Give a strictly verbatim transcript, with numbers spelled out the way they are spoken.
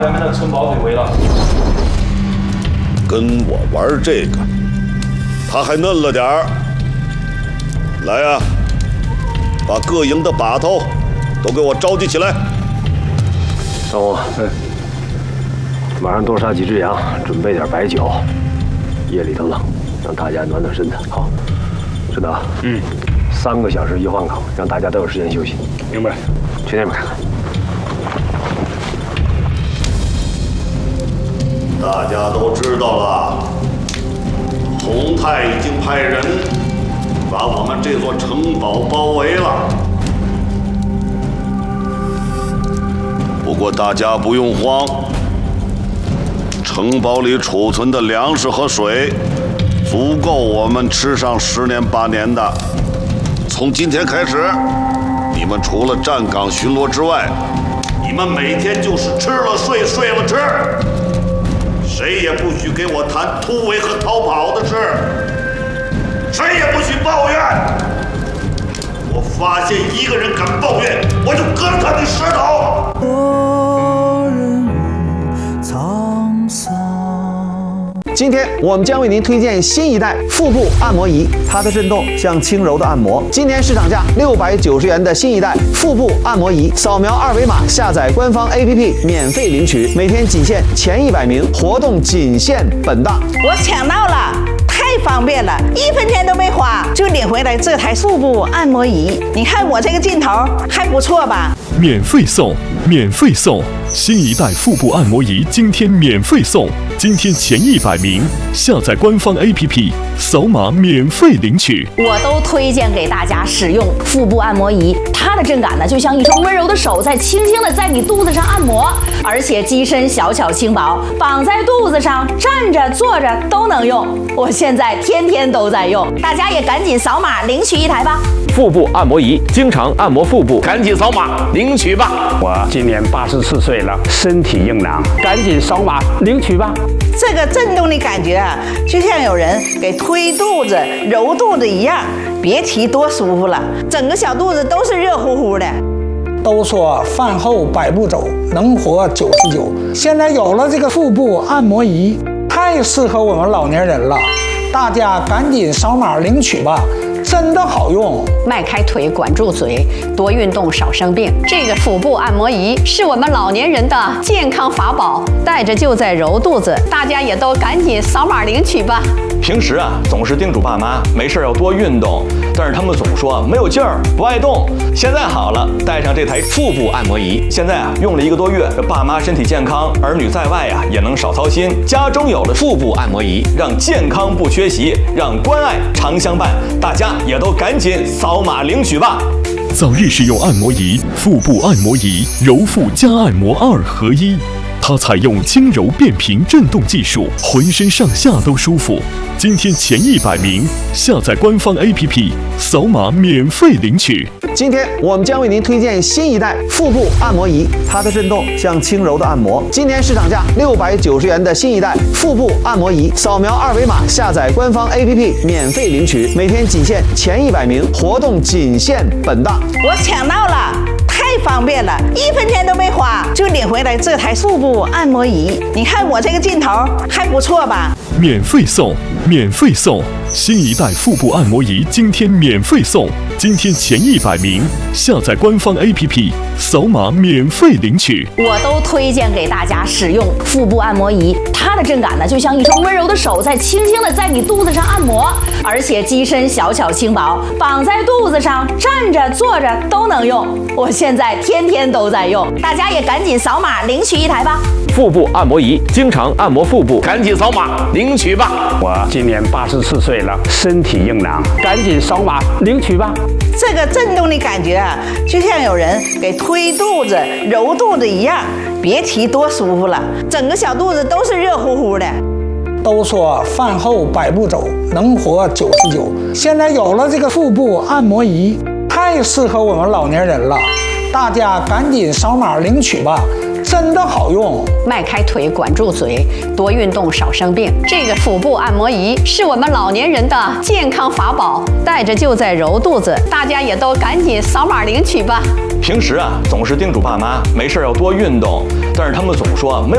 咱们的城堡给围了。 跟我玩这个，他还嫩了点儿。来呀，把各营的把头都给我召集起来。 大王，嗯，晚上多杀几只羊，准备点白酒。夜里头冷，让大家暖暖身子。好，知道？嗯。三个小时一换岗，让大家都有时间休息。明白。去那边看看。 大家都知道了，洪泰已经派人把我们这座城堡包围了。不过大家不用慌，城堡里储存的粮食和水足够我们吃上十年八年的。从今天开始，你们除了站岗巡逻之外，你们每天就是吃了睡，睡了吃。 谁也不许给我谈突围和逃跑的事，谁也不许抱怨。我发现一个人敢抱怨，我就割他的舌头。我人沧桑。今天我们将为您推荐新一代腹部按摩仪，它的震动像轻柔的按摩。今年市场价六百九十元的新一代腹部按摩仪，扫描二维码下载官方 A P P 免费领取，每天仅限前一百名，活动仅限本档。 我抢到了，太方便了，一分钱都没花就领回来这台腹部按摩仪。你看我这个劲头还不错吧？ 免费送，免费送！新一代腹部按摩仪今天免费送，今天前一百名下载官方 A P P， 扫码免费领取。 我都推荐给大家使用腹部按摩仪，它的震感呢，就像一双温柔的手在轻轻的在你肚子上按摩，而且机身小巧轻薄，绑在肚子上，站着坐着都能用。我现在天天都在用，大家也赶紧扫码领取一台吧。 腹部按摩仪，经常按摩腹部，赶紧扫码领取吧。 我今年八十四岁了，身体硬朗，赶紧扫码领取吧。 这个震动的感觉啊，就像有人给推肚子、揉肚子一样，别提多舒服了，整个小肚子都是热乎乎的。 都说饭后百步走，能活九十九。现在有了这个腹部按摩仪，太适合我们老年人了，大家赶紧扫码领取吧。 真的好用， 迈开腿，管住嘴，多运动，少生病。这个腹部按摩仪是我们老年人的健康法宝，带着就在揉肚子，大家也都赶紧扫码领取吧。 平时啊，总是叮嘱爸妈没事要多运动，但是他们总说没有劲儿，不爱动。现在好了，带上这台腹部按摩仪，现在啊用了一个多月，这爸妈身体健康，儿女在外啊也能少操心。家中有了腹部按摩仪，让健康不缺席，让关爱常相伴。大家 也都赶紧扫码领取吧！ 早日使用按摩仪，腹部按摩仪，揉腹加按摩二合一。它采用轻柔变频震动技术，浑身上下都舒服。今天前一百名下载官方 A P P， 扫码免费领取。 今天我们将为您推荐新一代腹部按摩仪，它的震动像轻柔的按摩。今年市场价六百九十元的新一代腹部按摩仪，扫描二维码下载官方 A P P 免费领取，每天仅限前一百名，活动仅限本档。 我抢到了，太方便了，一分钱都没花就领回来这台腹部按摩仪。你看我这个劲头还不错吧？ 免费送，免费送！新一代腹部按摩仪今天免费送，今天前一百名下载官方 A P P， 扫码免费领取。 我都推荐给大家使用腹部按摩仪，它的震感呢，就像一双温柔的手在轻轻的在你肚子上按摩，而且机身小巧轻薄，绑在肚子上，站着坐着都能用。我现在天天都在用，大家也赶紧扫码领取一台吧。 腹部按摩仪，经常按摩腹部，赶紧扫码领取吧。 我今年八十四岁了，身体硬朗，赶紧扫码领取吧。 这个震动的感觉啊，就像有人给推肚子、揉肚子一样，别提多舒服了，整个小肚子都是热乎乎的。 都说饭后百步走，能活九十九。现在有了这个腹部按摩仪，太适合我们老年人了，大家赶紧扫码领取吧。 真的好用， 迈开腿，管住嘴，多运动，少生病。这个腹部按摩仪是我们老年人的健康法宝，带着就在揉肚子，大家也都赶紧扫码领取吧。 平时啊，总是叮嘱爸妈没事要多运动，但是他们总说没有。